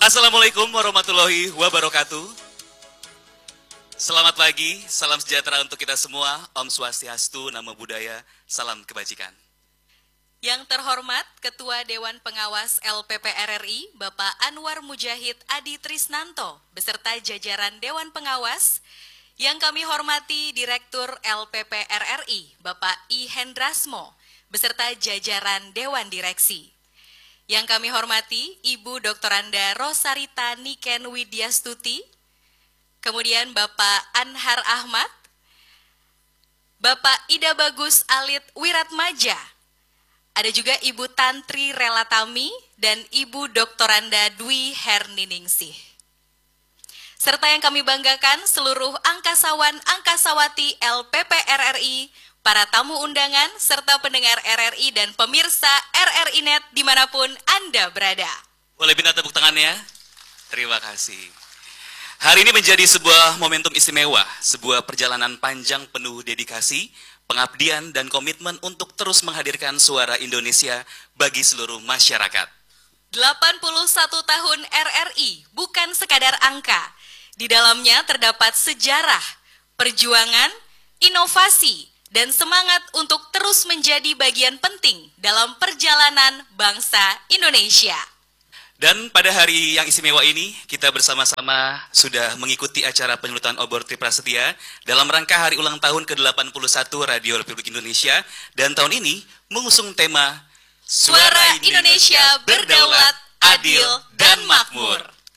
Assalamualaikum warahmatullahi wabarakatuh. Selamat pagi, salam sejahtera untuk kita semua. Om Swastiastu, Namo Buddhaya, salam kebajikan. Yang terhormat Ketua Dewan Pengawas LPP RRI, Bapak Anwar Mujahid Adi Trisnanto, beserta jajaran Dewan Pengawas. Yang kami hormati Direktur LPP RRI, Bapak I. Hendrasmo, beserta jajaran Dewan Direksi. Yang kami hormati Ibu Doktoranda Rosarita Niken Widyastuti, kemudian Bapak Anhar Ahmad, Bapak Ida Bagus Alit Wiratmaja, ada juga Ibu Tantri Relatami dan Ibu Doktoranda Dwi Herningsih. Serta yang kami banggakan seluruh angkasawan angkasawati LPP RRI, para tamu undangan, serta pendengar RRI dan pemirsa RRI Net dimanapun Anda berada. Boleh minta tepuk tangannya? Terima kasih. Hari ini menjadi sebuah momentum istimewa, sebuah perjalanan panjang penuh dedikasi, pengabdian dan komitmen untuk terus menghadirkan suara Indonesia bagi seluruh masyarakat. 81 tahun RRI bukan sekadar angka. Di dalamnya terdapat sejarah, perjuangan, inovasi, dan semangat untuk terus menjadi bagian penting dalam perjalanan bangsa Indonesia. Dan pada hari yang istimewa ini, kita bersama-sama sudah mengikuti acara penyulutan obor Triprasetya dalam rangka hari ulang tahun ke-81 Radio Republik Indonesia, dan tahun ini mengusung tema Suara Indonesia Berdaulat, Adil, dan Makmur.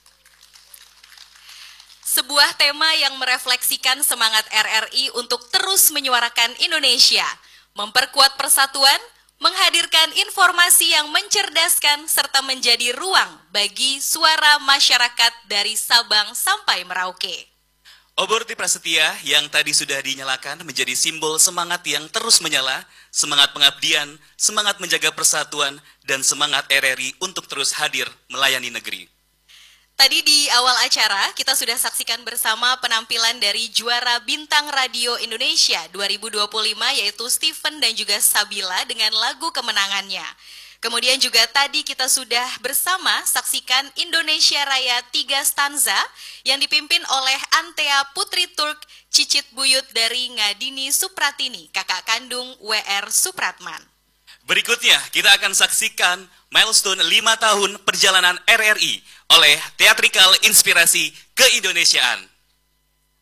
Sebuah tema yang merefleksikan semangat RRI untuk terus menyuarakan Indonesia, memperkuat persatuan, menghadirkan informasi yang mencerdaskan, serta menjadi ruang bagi suara masyarakat dari Sabang sampai Merauke. Obor Triprasetya yang tadi sudah dinyalakan menjadi simbol semangat yang terus menyala, semangat pengabdian, semangat menjaga persatuan, dan semangat RRI untuk terus hadir melayani negeri. Tadi di awal acara kita sudah saksikan bersama penampilan dari juara Bintang Radio Indonesia 2025 yaitu Stephen dan juga Sabila dengan lagu kemenangannya. Kemudian juga tadi kita sudah bersama saksikan Indonesia Raya 3 stanza yang dipimpin oleh Antea Putri Turk Cicit Buyut dari Ngadini Supratini, kakak kandung WR Supratman. Berikutnya kita akan saksikan milestone 5 tahun perjalanan RRI oleh Teatrikal Inspirasi Keindonesiaan.